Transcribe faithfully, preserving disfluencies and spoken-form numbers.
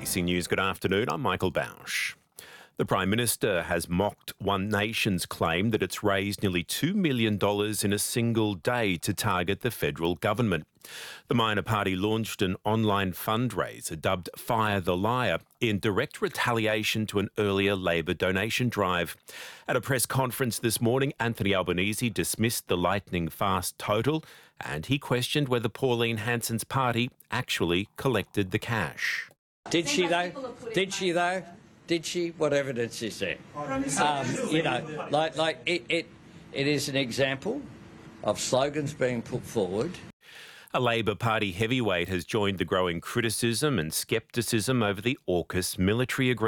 A B C News, good afternoon. I'm Michael Bausch. The Prime Minister has mocked One Nation's claim that it's raised nearly two million dollars in a single day to target the federal government. The minor party launched an online fundraiser dubbed Fire the Liar in direct retaliation to an earlier Labor donation drive. At a press conference this morning, Anthony Albanese dismissed the lightning-fast total and he questioned whether Pauline Hanson's party actually collected the cash. Did she though? Did she though? Did she? What evidence is there? Um, you know, like like it, it it is an example of slogans being put forward. A Labor Party heavyweight has joined the growing criticism and scepticism over the AUKUS military agreement.